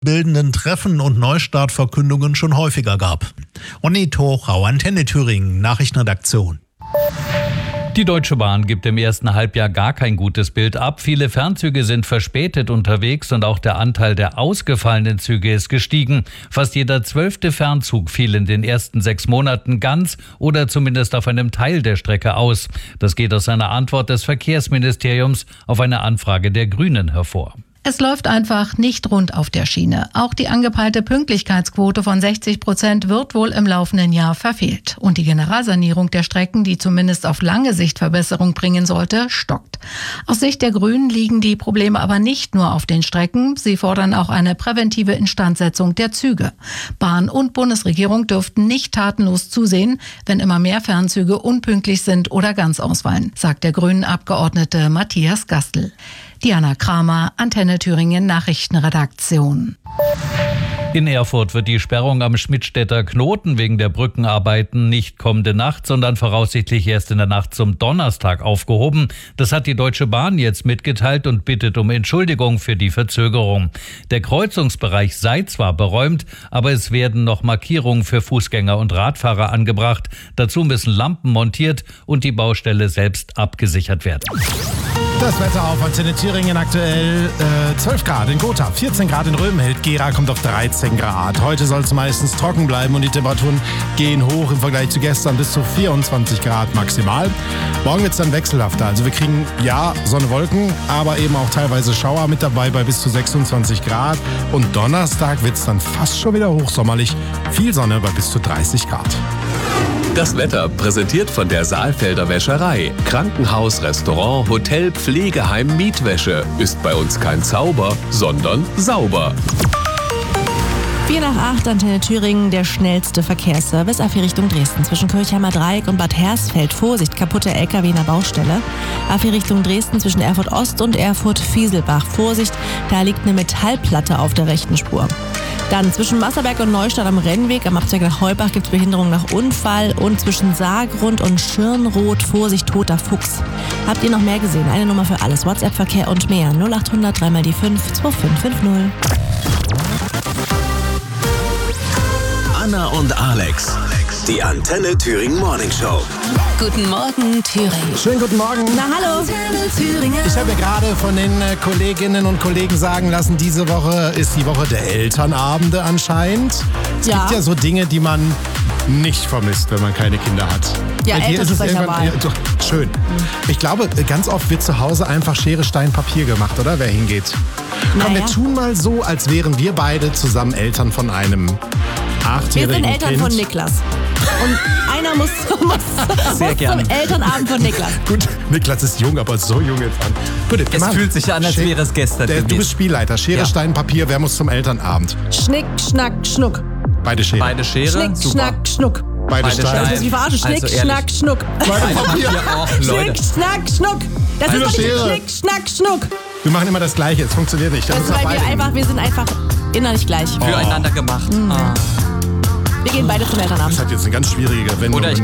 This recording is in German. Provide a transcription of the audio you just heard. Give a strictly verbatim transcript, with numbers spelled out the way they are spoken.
bildenden Treffen und Neustartverkündungen schon häufiger gab. Onni Tochau, Antenne Thüringen, Nachrichtenredaktion. Die Deutsche Bahn gibt im ersten Halbjahr gar kein gutes Bild ab. Viele Fernzüge sind verspätet unterwegs und auch der Anteil der ausgefallenen Züge ist gestiegen. Fast jeder zwölfte Fernzug fiel in den ersten sechs Monaten ganz oder zumindest auf einem Teil der Strecke aus. Das geht aus einer Antwort des Verkehrsministeriums auf eine Anfrage der Grünen hervor. Es läuft einfach nicht rund auf der Schiene. Auch die angepeilte Pünktlichkeitsquote von sechzig Prozent wird wohl im laufenden Jahr verfehlt. Und die Generalsanierung der Strecken, die zumindest auf lange Sicht Verbesserung bringen sollte, stockt. Aus Sicht der Grünen liegen die Probleme aber nicht nur auf den Strecken. Sie fordern auch eine präventive Instandsetzung der Züge. Bahn und Bundesregierung dürften nicht tatenlos zusehen, wenn immer mehr Fernzüge unpünktlich sind oder ganz ausfallen, sagt der Grünen-Abgeordnete Matthias Gastl. Diana Kramer, Antenne Thüringen Nachrichtenredaktion. In Erfurt wird die Sperrung am Schmidtstädter Knoten wegen der Brückenarbeiten nicht kommende Nacht, sondern voraussichtlich erst in der Nacht zum Donnerstag aufgehoben. Das hat die Deutsche Bahn jetzt mitgeteilt und bittet um Entschuldigung für die Verzögerung. Der Kreuzungsbereich sei zwar beräumt, aber es werden noch Markierungen für Fußgänger und Radfahrer angebracht. Dazu müssen Lampen montiert und die Baustelle selbst abgesichert werden. Das Wetter auf Antenne Thüringen aktuell äh, zwölf Grad in Gotha, vierzehn Grad in Röbenhild, Gera kommt auf dreizehn Grad. Heute soll es meistens trocken bleiben und die Temperaturen gehen hoch im Vergleich zu gestern bis zu vierundzwanzig Grad maximal. Morgen wird es dann wechselhafter, also wir kriegen ja Sonne, Wolken, aber eben auch teilweise Schauer mit dabei bei bis zu sechsundzwanzig Grad. Und Donnerstag wird es dann fast schon wieder hochsommerlich, viel Sonne bei bis zu dreißig Grad. Das Wetter präsentiert von der Saalfelder Wäscherei. Krankenhaus, Restaurant, Hotel, Pflegeheim, Mietwäsche. Ist bei uns kein Zauber, sondern sauber. vier nach acht, Antenne Thüringen, der schnellste Verkehrsservice. A vier Richtung Dresden zwischen Kirchheimer Dreieck und Bad Hersfeld. Vorsicht, kaputte L K W in der Baustelle. A vier Richtung Dresden zwischen Erfurt Ost und Erfurt Fieselbach. Vorsicht, da liegt eine Metallplatte auf der rechten Spur. Dann zwischen Masserberg und Neustadt am Rennweg, am Abzweig nach Heubach gibt es Behinderung nach Unfall. Und zwischen Saargrund und Schirnroth, Vorsicht, toter Fuchs. Habt ihr noch mehr gesehen? Eine Nummer für alles. WhatsApp-Verkehr und mehr. null acht hundert drei mal die fünf zwei fünf fünf null. Anna und Alex, die Antenne Thüringen Morning Show. Guten Morgen, Thüringen. Schönen guten Morgen. Na hallo. Ich habe ja gerade von den äh, Kolleginnen und Kollegen sagen lassen, diese Woche ist die Woche der Elternabende anscheinend. Es Ja. gibt ja so Dinge, die man nicht vermisst, wenn man keine Kinder hat. Ja, Bei dir ist es Elternsprecherwahl. irgendwann, ja, so, schön. Ich glaube, ganz oft wird zu Hause einfach Schere, Stein, Papier gemacht, oder? Wer hingeht. Komm, wir Naja. tun mal so, als wären wir beide zusammen Eltern von einem Wir achtjährigen sind Eltern Kind. von Niklas. Und einer muss, muss, Sehr muss gerne. zum Elternabend von Niklas. Gut, Niklas ist jung, aber so jung jetzt an. Gut, Es Mann, fühlt sich an, als Schere- wäre es gestern der, Du gewesen. bist Spielleiter. Schere, Ja. Stein, Papier. Wer muss zum Elternabend? Schnick, schnack, schnuck. Beide Schere. Beide Schere, Schnick, super. schnack, schnuck. Beide Beide Steine. Das Steine. ist wie verarscht. Schnick, Also ehrlich. schnack, schnuck. Beide Papier. Hier auch, Schnick, Leute. schnack, schnuck. Das Beide ist doch nicht Schere. Schnick, schnack, schnuck. Wir machen immer das Gleiche. Es funktioniert nicht. Das Das ist ist, weil wir einfach, wir sind einfach innerlich gleich. Füreinander gemacht. Ah. Wir gehen beide zum Elternabend. Das hat jetzt eine ganz schwierige Wendung. Oder ich